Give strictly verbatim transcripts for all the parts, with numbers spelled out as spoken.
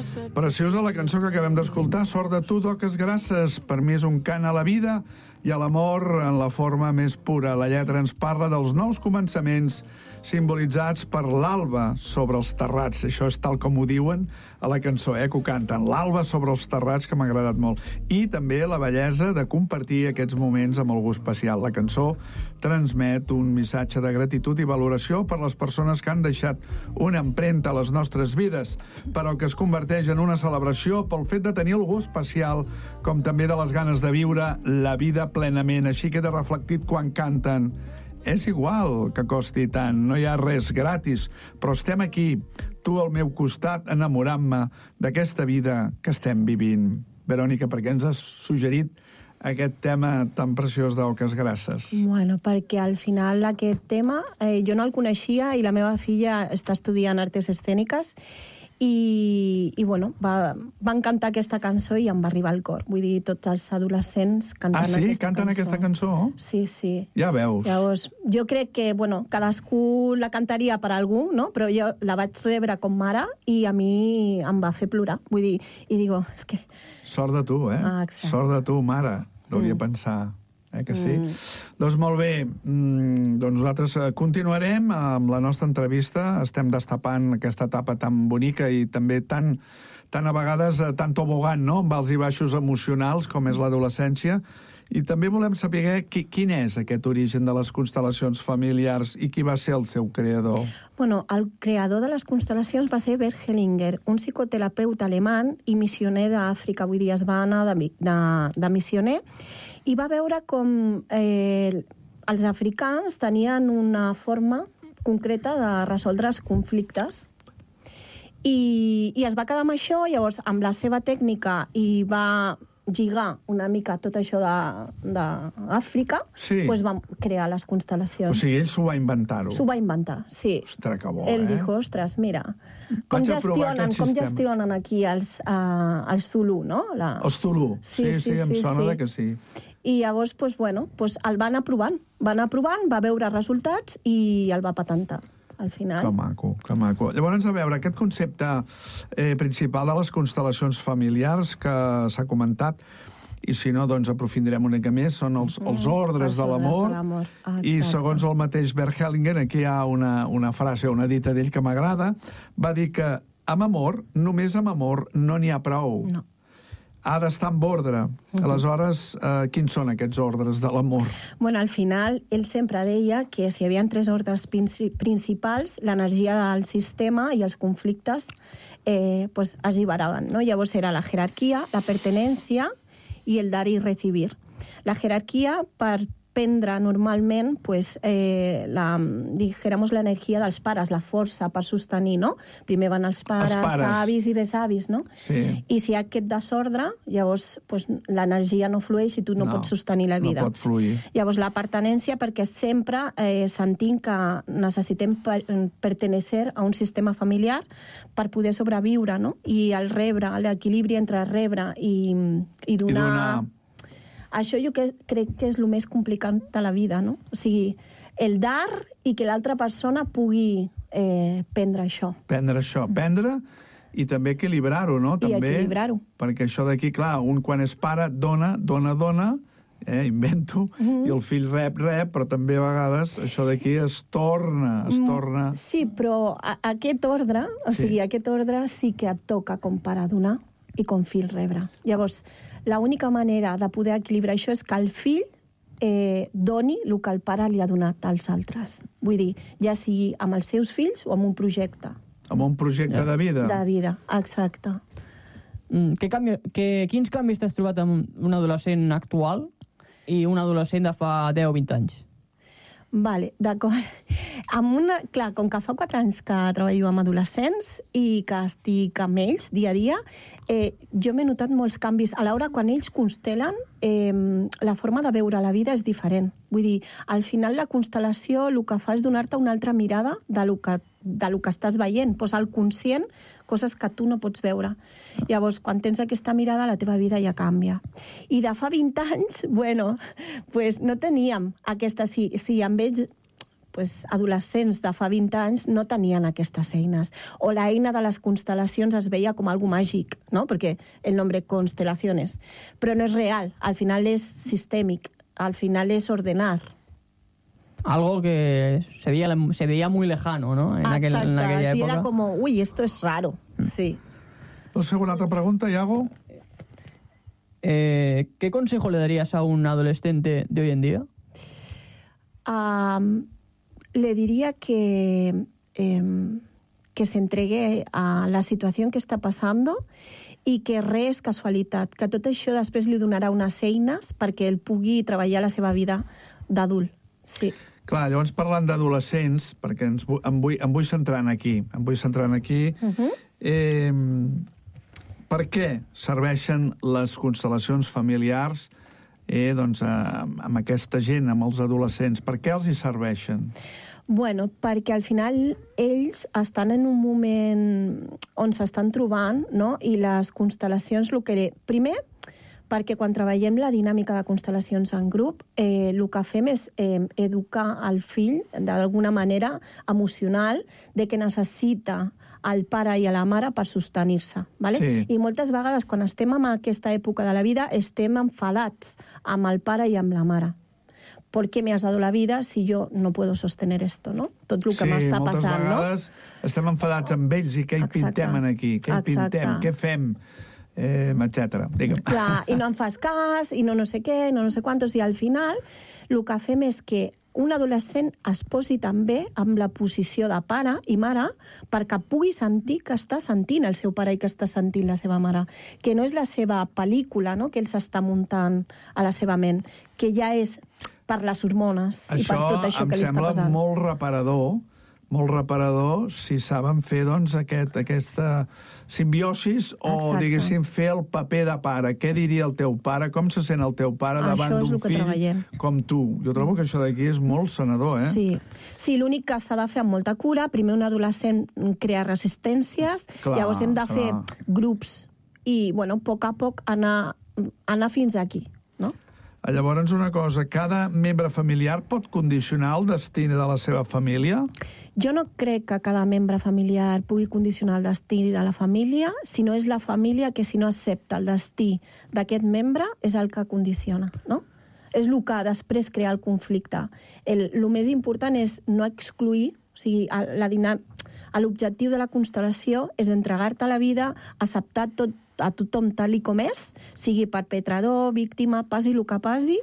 Preciosa la cançó que acabem d'escoltar, Sort de tu, d'Oques Grasses. Per mi és un cant a la vida i a l'amor en la forma més pura. La lletra ens parla dels nous començaments simbolitzats per l'alba sobre els terrats. Això és tal com ho diuen a la cançó, eh, que ho canten. L'alba sobre els terrats, que m'ha agradat molt. I també la bellesa de compartir aquests moments amb algú especial. La cançó transmet un missatge de gratitud i valoració per les persones que han deixat una empremta a les nostres vides, però que es converteix en una celebració pel fet de tenir algú especial, com també de les ganes de viure la vida plenament. Així queda reflectit quan canten. És igual que costi tant, no hi ha res gratis, però estem aquí, tu al meu costat, enamorant-me d'aquesta vida que estem vivint. Verònica, per què ens has suggerit aquest tema tan preciós d'Oques Grasses? Bueno, perquè al final aquest tema eh, jo no el coneixia i la meva filla està estudiant arts escèniques i, i bueno, va, van cantar aquesta cançó i em va arribar al cor. Vull dir, tots els adolescents cantant ah, sí? aquesta Canten cançó. aquesta cançó? Sí, sí. Ja veus. Llavors, jo crec que, bueno, cadascú la cantaria per algú, no? Però jo la vaig rebre com mare i a mi em va fer plorar. Vull dir, i digo, és que... Sort de tu, eh? Ah, exacte. Sort de tu, mare. No havia mm. pensar. Eh, que sí? Mm. Doncs molt bé, mm, doncs nosaltres continuarem amb la nostra entrevista. Estem destapant aquesta etapa tan bonica i també tan, tan a vegades tan tobogant, no?, amb alts i baixos emocionals com és l'adolescència. I també volem saber qui, quin és aquest origen de les constel·lacions familiars i qui va ser el seu creador. Bueno, el creador de les constel·lacions va ser Bert Hellinger, un psicoterapeuta alemany i missioner d'Àfrica. Vull dir, es va anar de, de, de missioner i va veure com eh, els africans tenien una forma concreta de resoldre els conflictes i, i es va quedar amb això. Llavors, amb la seva tècnica i va lligar una mica tot això d'Àfrica, sí. Pues vam crear les constel·lacions. O sigui, ell s'ho va inventar-ho. S'ho va inventar, sí. Ostres, que bo, ell eh? dijo, ostres, mira, com gestionen, com gestionen aquí els, uh, els Zulu, no? La... Els Zulu, sí, sí, sí, sí em sí, sona sí. de que sí. I llavors, pues, bueno, pues el va anar provant, va anar provant, va veure resultats i el va patentar. Al final. Que maco, que maco. Llavors, a veure, aquest concepte eh, principal de les constel·lacions familiars que s'ha comentat, i si no, doncs aprofundirem una mica més, són els, els ordres els de l'amor. Ah, I segons el mateix Bert Hellinger, aquí hi ha una, una frase, una dita d'ell que m'agrada, va dir que amb amor, només amb amor, no n'hi ha prou. No. Ha d'estar en ordre. Uh-huh. Aleshores, eh, quins són aquests ordres de l'amor? Bueno, al final, ell sempre deia que si hi havia tres ordres principals, l'energia del sistema i els conflictes eh, pues, es lliberaven, no? Llavors era la jerarquia, la pertenencia i el dar i recibir. La jerarquia, per prendre normalment pues, eh, la, dijéramos, l'energia dels pares, la força per sostenir, no? Primer van els pares, els pares. avis i besavis, no? Sí. I si hi ha aquest desordre, llavors pues, l'energia no flueix i tu no, no pots sostenir la vida. No pot fluir. Llavors la pertenència, perquè sempre eh, sentim que necessitem per, pertenecer a un sistema familiar per poder sobreviure, no? I el rebre, l'equilibri entre rebre i, i donar... I donar... Això jo que, crec que és el més complicat de la vida, no? O sigui, el dar i que l'altra persona pugui eh, prendre això. Prendre això, prendre i també equilibrar-ho, no? I també, equilibrar-ho. Perquè això d'aquí, clar, un quan és pare dona, dona, dona, eh, invento, mm-hmm. i el fill rep, rep, però també a vegades això d'aquí es torna, es torna... Sí, però a, aquest ordre, o sigui, sí. aquest ordre sí que et toca com pare donar i com fill rebre. Llavors, l'única manera de poder equilibrar això és que el fill eh, doni el que el pare li ha donat als altres. Vull dir, ja sigui amb els seus fills o amb un projecte. Amb un projecte ja. de vida. De vida, exacte. Mm, que canvi, que, quins canvis t'has trobat amb un adolescent actual i un adolescent de fa deu o vint anys? Vale, d'acord. Amb una, clar, com que fa quatre anys que treballo amb adolescents i que estic amb ells dia a dia, eh, jo m'he notat molts canvis. A l'hora, quan ells constelen, eh, la forma de veure la vida és diferent. Vull dir, al final la constel·lació el que fa és donar-te una altra mirada de lo que, de lo que estàs veient, posar al conscient coses que tu no pots veure. Llavors, quan tens aquesta mirada, la teva vida ja canvia. I de fa vint anys, bueno, pues no teníem aquesta... Si, si amb ells pues, adolescents de fa vint anys no tenien aquestes eines. O la eina de les constel·lacions es veia com algo màgic, no? Perquè el nombre constelaciones. Però no és real, al final és sistèmic, al final és ordenar. Algo que se veía, se veía muy lejano, ¿no? En, aquel, en aquella sí, época. era como, uy, esto es raro, sí. ¿Os hago una otra pregunta, Iago? Eh, ¿Qué consejo le darías a un adolescente de hoy en día? Um, le diría que, eh, que se entregue a la situació que està passant i que res és casualitat, que tot això després li donarà unes eines perquè ell pugui treballar la seva vida d'adult. Sí. Clar, llavors parlant d'adolescents, perquè ens, em, vull, em vull centrar aquí, em vull centrar aquí, uh-huh. eh, per què serveixen les constel·lacions familiars eh, doncs, a, amb aquesta gent, amb els adolescents? Per què els hi serveixen? Bueno, perquè al final ells estan en un moment on s'estan trobant, no? I les constel·lacions, el que... Primer, perquè quan treballem la dinàmica de constel·lacions en grup, eh, el que fem és eh, educar el fill d'alguna manera emocional de que necessita el pare i la mare per sostenir-se. ¿vale? Sí. I moltes vegades, quan estem en aquesta època de la vida, estem enfadats amb el pare i amb la mare. ¿Por qué me has dado la vida si yo no puedo sostener esto, no? Tot el que sí, m'està passant, no? Sí, moltes vegades estem enfadats amb ells i què hi pintem aquí? Què hi pintem? Què fem? Eh, etcètera. Digue'm. Clar, i no em fas cas, i no no sé què, no no sé quantos, i al final el que fem és que un adolescent es posi també amb la posició de pare i mare perquè pugui sentir que està sentint el seu pare i que està sentint la seva mare, que no és la seva pel·lícula, no?, que ell s'està muntant a la seva ment, que ja és per les hormones això i per tot això que li està passant. Això em sembla molt reparador, molt reparador si saben fer, doncs, aquest, aquesta simbiosis o, exacte, diguéssim, fer el paper de pare. Què diria el teu pare? Com se sent el teu pare davant d'un fill treballem. Com tu? Jo trobo que això d'aquí és molt sanador, eh? Sí, sí, l'únic que s'ha de fer amb molta cura, primer un adolescent crea resistències, clar, llavors hem de fer clar. grups i, bueno, a poc a poc anar, anar fins aquí, no? Llavors, una cosa, cada membre familiar pot condicionar el destí de la seva família? Jo no crec que cada membre familiar pugui condicionar el destí de la família, sinó és la família que, si no accepta el destí d'aquest membre, és el que condiciona, no? És el que després crea el conflicte. El, el més important és no excluir, o sigui, la dinàmica... L'objectiu de la constel·lació és entregar-te a la vida, acceptar tot, a tothom tal i com és, sigui perpetrador, víctima, passi el que passi,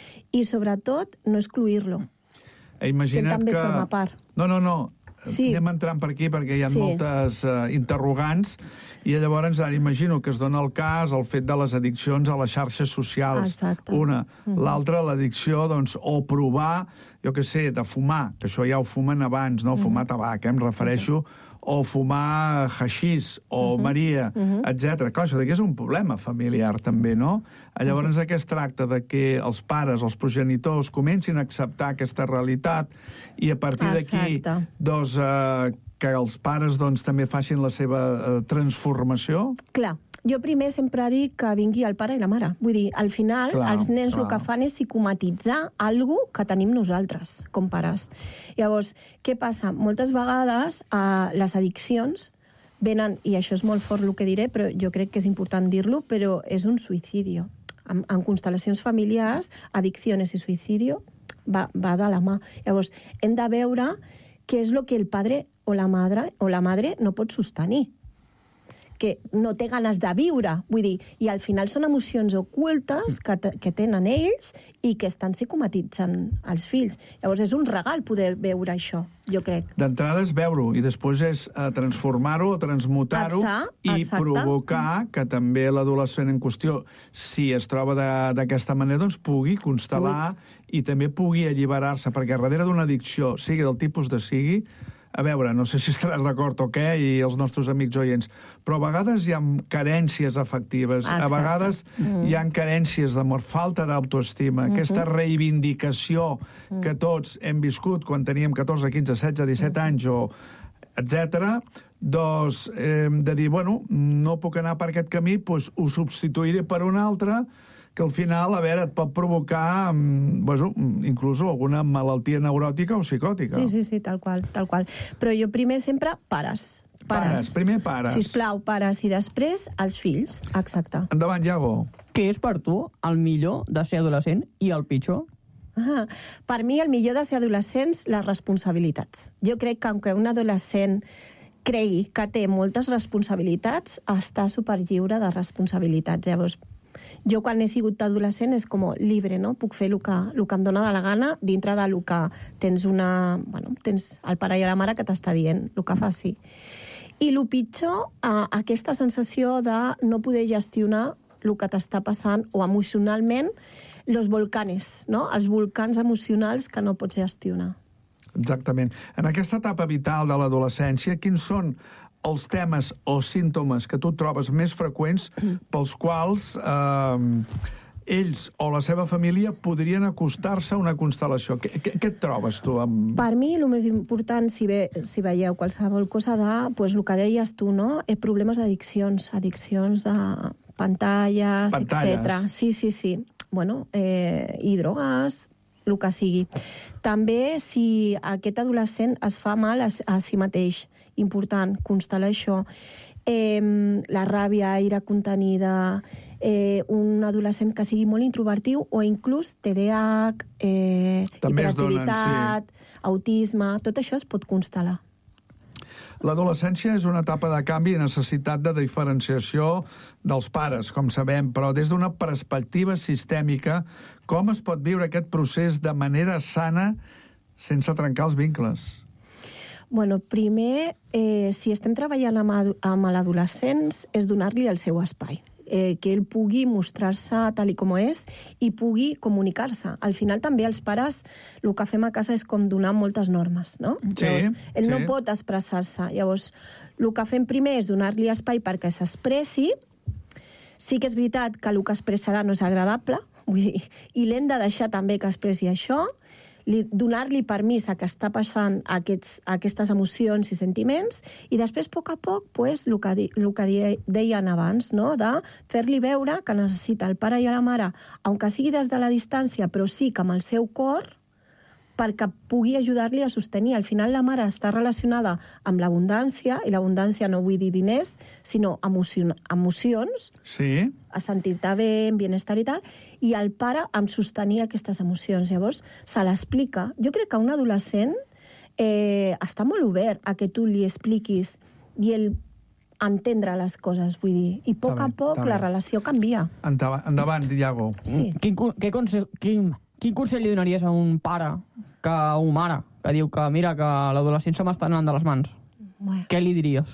i sobretot no excluir-lo. Imagina't que... també que... forma part. No, no, no. Sí. Anem entrant per aquí perquè hi ha sí. moltes uh, interrogants i llavors ara imagino que es dona el cas el fet de les addiccions a les xarxes socials. Exacte. Una. Mm. L'altra, l'addicció, doncs, o provar, jo què sé, de fumar, que això ja ho fumen abans, no? Mm. Fumar tabac, eh? Em refereixo, mm. o fumar haixís, o mm-hmm. Maria, mm-hmm. etcètera. Clar, això d'aquí és un problema familiar, també, no? Llavors, mm-hmm. aquest tracte de que els pares, els progenitors, comencin a acceptar aquesta realitat i a partir d'aquí, doncs, eh, que els pares doncs, també facin la seva eh, transformació? Clar. Jo primer sempre dic que vingui el pare i la mare. Vull dir, al final, clar, els nens clar. el que fan és psicomatitzar alguna cosa que tenim nosaltres, com pares. Llavors, què passa? Moltes vegades eh, les addiccions venen, i això és molt fort el que diré, però jo crec que és important dir-lo, però és un suïcidi. En, en constel·lacions familiars, addiccions i suïcidi va, va de la mà. Llavors, hem de veure què és el que el padre o la madre, o la madre no pot sostenir, que no té ganes de viure. Vull dir, i al final són emocions ocultes que, que tenen ells i que estan psicomatitzant els fills. Llavors és un regal poder veure això, jo crec. D'entrada és veure-ho i després és uh, transformar-ho o transmutar-ho i exacte. provocar que també l'adolescent en qüestió, si es troba d'aquesta manera, doncs pugui constel·lar Ui. i també pugui alliberar-se, perquè darrere d'una addicció, sigui del tipus de sigui, a veure, no sé si estaràs d'acord o què, i els nostres amics oients, però a vegades hi ha carències afectives, exacte. a vegades mm. hi ha carències d'amor, falta d'autoestima, mm-hmm. aquesta reivindicació mm. que tots hem viscut quan teníem catorze, quinze, setze, disset mm. anys, o etcètera, doncs eh, de dir, bueno, no puc anar per aquest camí, doncs ho substituiré per un altre que al final, a veure, et pot provocar bueno, inclús alguna malaltia neuròtica o psicòtica. Sí, sí, sí, tal qual, tal qual. Però jo primer sempre pares. Pares, pares primer pares. Sisplau, pares, i després els fills. Exacte. Endavant, Iago. Què és per tu el millor de ser adolescent i el pitjor? Ah, per mi el millor de ser adolescents, les responsabilitats. Jo crec que aunque un adolescent cregui que té moltes responsabilitats, està superlliure de responsabilitats. Llavors, jo quan he sigut adolescent és com libre, no? Puc fer el que, el que em dóna de la gana dintre de lo que tens una... Bueno, tens el pare i la mare que t'està dient el que faci. I el pitjor, eh, aquesta sensació de no poder gestionar el que t'està passant o emocionalment, los volcanes, no? Els volcans emocionals que no pots gestionar. Exactament. En aquesta etapa vital de l'adolescència, quins són els temes o símptomes que tu trobes més freqüents pels quals eh, ells o la seva família podrien acostar-se a una constel·lació? Què, què, què et trobes tu? Amb... Per mi, el més important, si, ve, si veieu qualsevol cosa de, pues, el que deies tu, no? Eh, problemes d'addiccions, addiccions de pantalles, pantalles. etcètera. Sí, sí, sí. Bueno, eh, i drogues, el que sigui. També si aquest adolescent es fa mal a, a si mateix, important, constel·lar això. Eh, la ràbia, ira contenida, eh, un adolescent que sigui molt introvertiu o inclús T D A H, eh, hiperactivitat, sí. autisme, tot això es pot constel·lar. L'adolescència és una etapa de canvi i necessitat de diferenciació dels pares, com sabem, però des d'una perspectiva sistèmica, com es pot viure aquest procés de manera sana sense trencar els vincles? Bueno, primer, eh, si estem treballant amb, amb l'adolescents, és donar-li el seu espai. Eh, que ell pugui mostrar-se tal i com és i pugui comunicar-se. Al final també els pares el que fem a casa és com donar moltes normes, no? Sí, Llavors, ell sí. no pot expressar-se. Llavors, el que fem primer és donar-li espai perquè s'expressi. Sí que és veritat que el que expressarà no és agradable, vull dir, i l'hem de deixar també que expressi això, li, donar-li permís a que està passant aquests, aquestes emocions i sentiments, i després, a poc a poc, pues, el que, di, el que di, deien abans, no? De fer-li veure que necessita el pare i la mare, aunque sigui des de la distància, però sí que amb el seu cor, perquè pugui ajudar-li a sostenir. Al final la mare està relacionada amb l'abundància, i l'abundància no vull dir diners, sinó emocion emocions, sí. a sentir-te bé, en bienestar i tal, i el pare amb sostenir aquestes emocions. Llavors, se l'explica. Jo crec que un adolescent eh, està molt obert a que tu li expliquis i ell entendre les coses, vull dir. I a poc a poc la relació canvia. Endavant, endavant Iago. Sí. Quin, què consell, quin, quin consell li donaries a un pare que a un mare que diu que mira que l'adolescent se m'està anant de les mans? Bueno. Què li diries?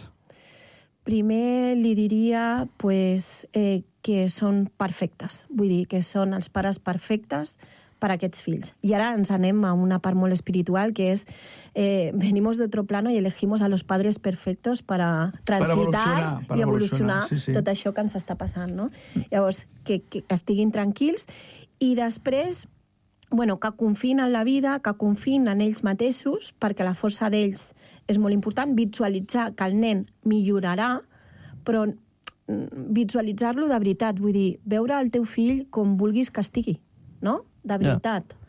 Primer li diria pues, eh, que són perfectes. Vull dir, que són els pares perfectes per a aquests fills. I ara ens anem a una part molt espiritual, que és eh, venimos de otro plano y elegimos a los padres perfectos para transitar per i evolucionar, sí, sí. tot això que ens està passant, no? Llavors, que, que estiguin tranquils i després, bueno, que confiïn en la vida, que confiïn en ells mateixos, perquè la força d'ells és molt important, visualitzar que el nen millorarà, però visualitzar-lo de veritat, vull dir, veure el teu fill com vulguis que estigui, no? De veritat. Yeah.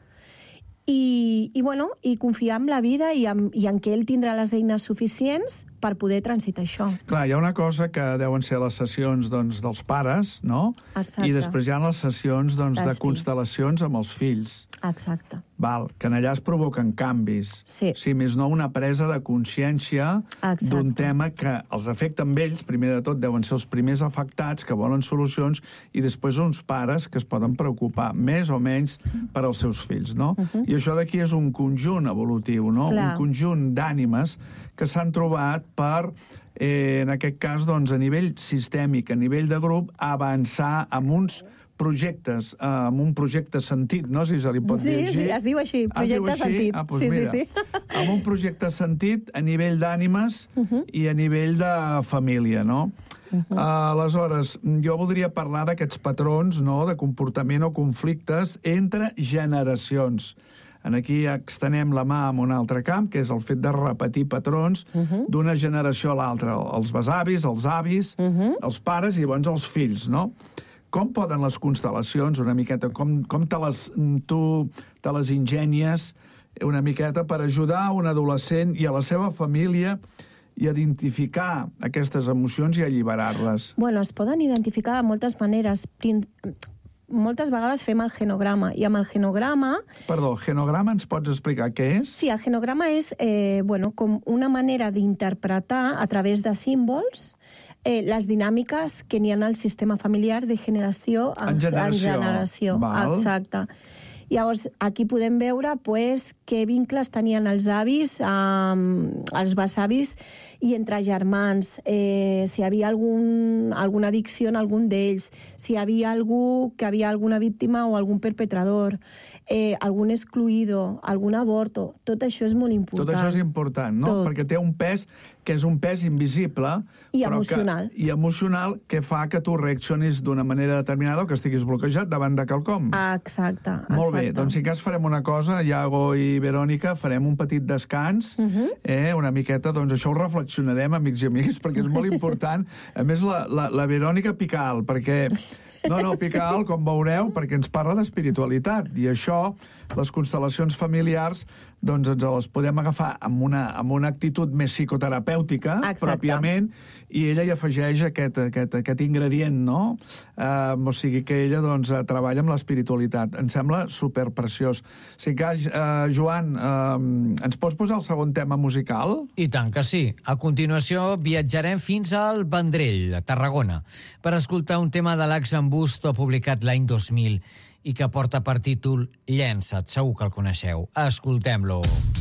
I, i, bueno, i confiar en la vida i en, i en que ell tindrà les eines suficients per poder transitar això. Clar, hi ha una cosa que deuen ser les sessions doncs, dels pares, no? Exacte. I després hi ha les sessions doncs, de constel·lacions amb els fills. Exacte. Val, que en allà es provoquen canvis. Sí. Si més no, una presa de consciència d'un tema que els afecta amb ells, primer de tot deuen ser els primers afectats que volen solucions i després uns pares que es poden preocupar més o menys per als seus fills, no? Uh-huh. I això d'aquí és un conjunt evolutiu, no? Clar. Un conjunt d'ànimes que s'han trobat per, eh, en aquest cas, doncs, a nivell sistèmic, a nivell de grup, avançar amb uns projectes, eh, amb un projecte sentit, no? Si se li pot sí, dir així. Sí, es diu així, projecte així? sentit. Ah, doncs sí, mira, sí, sí. amb un projecte sentit a nivell d'ànimes uh-huh. i a nivell de família, no? Uh-huh. Uh, aleshores, jo voldria parlar d'aquests patrons, no?, de comportament o conflictes entre generacions. En aquí extenem la mà en un altre camp, que és el fet de repetir patrons uh-huh. d'una generació a l'altra. Els besavis, els avis, uh-huh. els pares i llavors els fills, no? com poden les constel·lacions, una miqueta, com, com te les, tu te les ingenies una miqueta per ajudar un adolescent i a la seva família i identificar aquestes emocions i alliberar-les? Bueno, es poden identificar de moltes maneres. Prin... Moltes vegades fem el genograma, i amb el genograma... Perdó, genograma ens pots explicar què és? Sí, el genograma és eh, bueno, com una manera d'interpretar a través de símbols eh, les dinàmiques que n'hi ha al sistema familiar de generació en, en generació. En generació. Val. Exacte. Llavors, aquí podem veure pues, què vincles tenien els avis, amb els besavis i entre germans, eh, si hi havia algun, alguna addicció en algun d'ells, si hi havia algú que havia alguna víctima o algun perpetrador, eh, algun excluïdo, algun aborto. Tot això és molt important. Tot això és important, no? Tot. Perquè té un pes que és un pes invisible I però emocional. Que, i emocional que fa que tu reaccionis d'una manera determinada o que estiguis bloquejat davant de quelcom. Exacte. Molt bé, exacte. doncs si cas farem una cosa, Iago i Verònica, farem un petit descans, uh -huh. eh, una miqueta, doncs això ho reflexionarem, amics i amigues, perquè és molt important. A més, la, la, la Verònica pica alt, perquè... No, no, pica alt, com veureu, perquè ens parla d'espiritualitat, i això, les constel·lacions familiars, doncs ens les podem agafar amb una, amb una actitud més psicoterapèutica, exacte. Pròpiament, i ella hi afegeix aquest, aquest, aquest ingredient, no? Uh, o sigui que ella doncs, treballa amb l'espiritualitat. Em sembla superpreciós. Si cas, uh, Joan, uh, ens pots posar el segon tema musical? I tant que sí. A continuació viatjarem fins al Vendrell, a Tarragona, per escoltar un tema de l'Axen Busto publicat l'any dos mil i que porta per títol Llença't, segur que el coneixeu. Escoltem-lo.